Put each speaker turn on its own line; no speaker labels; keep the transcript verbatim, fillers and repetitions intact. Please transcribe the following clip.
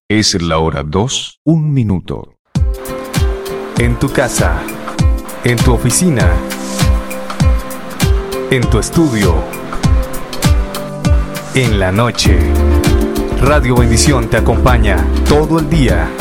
Es la hora dos, un minuto. En tu casa, en tu oficina, en tu estudio, en la noche. Radio Bendición te acompaña todo el día.